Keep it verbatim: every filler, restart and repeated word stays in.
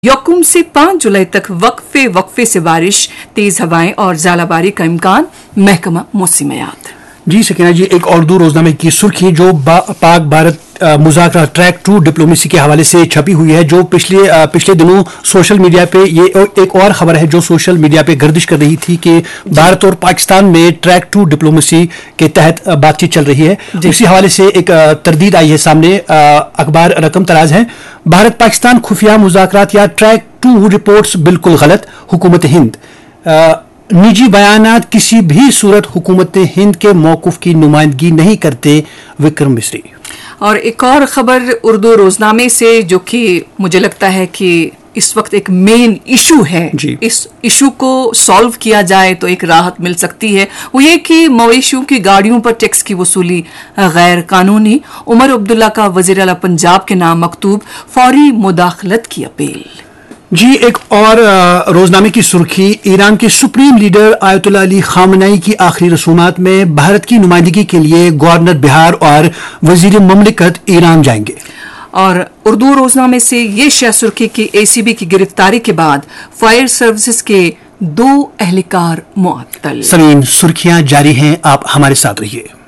यकुम से पाँच जुलाई तक वक्फे वक्फे से बारिश, तेज हवाएं और ज़ालाबारी का इम्कान, महकमा मौसमियात। जी सकीना जी, एक और दो रोजनामे की सुर्खी जो Pak Bharat मुज़ाकरा track to diplomacy के हवाले से छपी हुई है, जो पिछले आ, पिछले दिनों सोशल मीडिया पे ये एक और खबर है जो सोशल मीडिया पे गर्दिश कर रही थी कि भारत और पाकिस्तान में ट्रैक टू डिप्लोमेसी के तहत बातचीत चल रही है। उसी हवाले से एक तरदीद आई है सामने, अखबार रकम तराज है। भारत पाकिस्तान खुफिया मुज़ाकरात या ट्रैक टू रिपोर्ट्स बिल्कुल गलत, हुकूमत हिंद। निजी बयानात किसी भी सूरत हुकूमत हिंद के मौक़िफ़ की नुमाइंदगी नहीं करते, विक्रम मिस्री। और एक और खबर उर्दू रोजनामे से जो कि मुझे लगता है कि इस वक्त एक मेन इशू है, इस इशू को सॉल्व किया जाए तो एक राहत मिल सकती है। वो ये कि मवेशियों की गाड़ियों पर टैक्स की वसूली गैर कानूनी, उमर अब्दुल्ला का वज़ीर आला पंजाब के नाम मकतूब, फौरी मुदाखलत की अपील। जी एक और रोजनामे की सुर्खी, ईरान के supreme leader Ayatollah Ali Khamenei की आखिरी रसूमात में भारत की नुमाइंदगी के लिए गवर्नर बिहार और वजीर ममलिकत ईरान जाएंगे। और उर्दू रोजनामे से ये शय सुर्खी की एसीबी की गिरफ्तारी के बाद फायर सर्विसेज के दो एहलकार मुअत्तल। समीन, सुर्खियां जारी हैं, आप हमारे साथ रहिए।